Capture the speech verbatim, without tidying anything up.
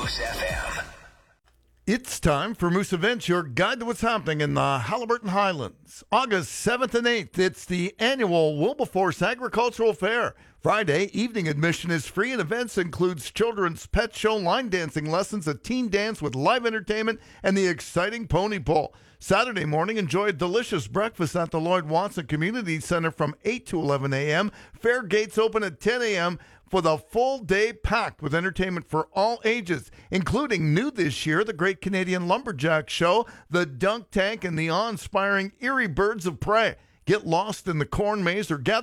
Moose F M. It's time for Moose Events, your guide to what's happening in the Halliburton Highlands. August seventh and eighth, it's the annual Wilberforce Agricultural Fair. Friday, evening admission is free, and events includes children's pet show, line dancing lessons, a teen dance with live entertainment, and the exciting pony pull. Saturday morning, enjoy a delicious breakfast at the Lloyd Watson Community Center from eight to eleven a.m. Fair gates open at ten a.m. for the full day packed with entertainment for all ages, including new this year, the Great Canadian Lumberjack Show, the Dunk Tank, and the awe-inspiring Erie Birds of Prey. Get lost in the corn maze or gather